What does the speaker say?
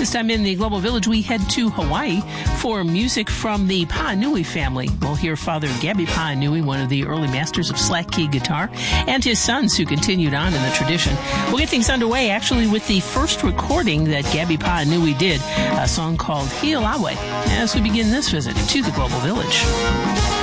This time in the Global Village, we head to Hawaii for music from the Pānui family. We'll hear Father Gabby Pānui, one of the early masters of slack key guitar, and his sons who continued on in the tradition. We'll get things underway actually with the first recording that Gabby Pānui did, a song called Hi'olawe, as we begin this visit to the Global Village.